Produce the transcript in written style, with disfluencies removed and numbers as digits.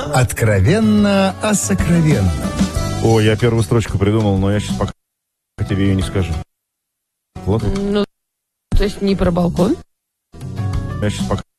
Откровенно о сокровенном. О, я первую строчку придумал, но я сейчас пока тебе ее не скажу. Вот. Ну, то есть не про балкон? Я сейчас пока